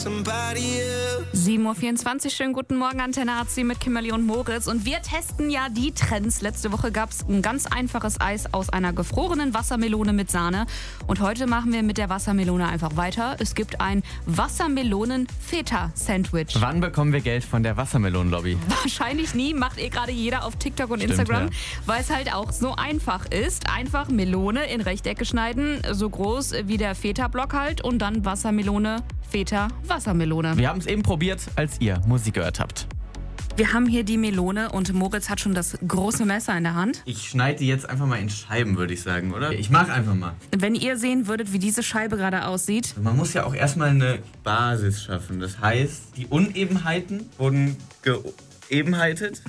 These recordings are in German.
7.24 Uhr, schönen guten Morgen, Antenne AC mit Kimberly und Moritz. Und wir testen ja die Trends. Letzte Woche gab es ein ganz einfaches Eis aus einer gefrorenen Wassermelone mit Sahne. Und heute machen wir mit der Wassermelone einfach weiter. Es gibt ein Wassermelonen-Feta-Sandwich. Wann bekommen wir Geld von der Wassermelonenlobby? Wahrscheinlich nie, macht gerade jeder auf TikTok und Instagram, ja. weil es halt auch so einfach ist. Einfach Melone in Rechtecke schneiden, so groß wie der Feta-Block halt, und dann Wassermelone, Feta, Wassermelone. Wir haben es eben probiert, als ihr Musik gehört habt. Wir haben hier die Melone und Moritz hat schon das große Messer in der Hand. Ich schneide die jetzt einfach mal in Scheiben, würde ich sagen, oder? Ich mache einfach mal. Wenn ihr sehen würdet, wie diese Scheibe gerade aussieht. Man muss ja auch erstmal eine Basis schaffen. Das heißt, die Unebenheiten wurden geebenheitet.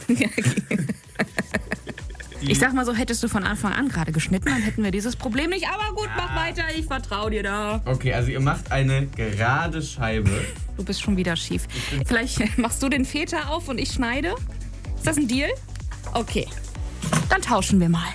Ich sag mal so, hättest du von Anfang an gerade geschnitten, dann hätten wir dieses Problem nicht. Aber gut, mach weiter, ich vertraue dir da. Okay, also ihr macht eine gerade Scheibe. Du bist schon wieder schief. Vielleicht machst du den Feta auf und ich schneide. Ist das ein Deal? Okay, dann tauschen wir mal.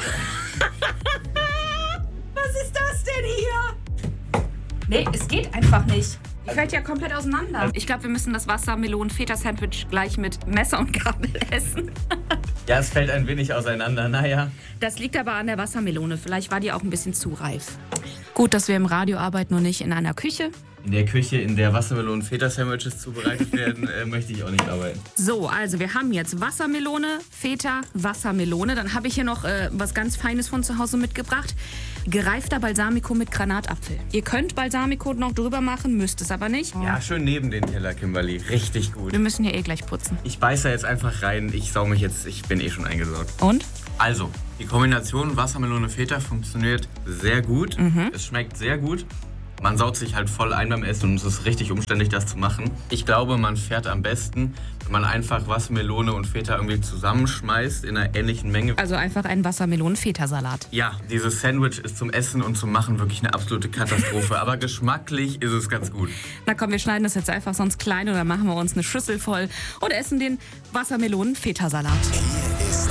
Was ist das denn hier? Nee, es geht einfach nicht. Die fällt ja komplett auseinander. Ich glaube, wir müssen das Wassermelonen-Feta-Sandwich gleich mit Messer und Gabel essen. Ja, es fällt ein wenig auseinander, naja. Das liegt aber an der Wassermelone. Vielleicht war die auch ein bisschen zu reif. Gut, dass wir im Radio arbeiten und nicht in einer Küche. In der Küche, in der Wassermelonen-Feta-Sandwiches zubereitet werden, möchte ich auch nicht arbeiten. So, also wir haben jetzt Wassermelone, Feta, Wassermelone. Dann habe ich hier noch was ganz Feines von zu Hause mitgebracht. Gereifter Balsamico mit Granatapfel. Ihr könnt Balsamico noch drüber machen, müsst es aber nicht. Ja, schön neben den Teller, Kimberly. Richtig gut. Wir müssen hier eh gleich putzen. Ich beiße jetzt einfach rein. Ich sau mich jetzt. Ich bin eh schon eingesaugt. Und? Also, die Kombination Wassermelone-Feta funktioniert sehr gut. Es schmeckt sehr gut. Man saut sich halt voll ein beim Essen und es ist richtig umständlich, das zu machen. Ich glaube, man fährt am besten, wenn man einfach Wassermelone und Feta irgendwie zusammenschmeißt in einer ähnlichen Menge. Also einfach ein Wassermelonen-Feta-Salat. Ja, dieses Sandwich ist zum Essen und zum Machen wirklich eine absolute Katastrophe. Aber geschmacklich ist es ganz gut. Na komm, wir schneiden das jetzt einfach sonst klein oder machen wir uns eine Schüssel voll und essen den Wassermelonen-Feta-Salat.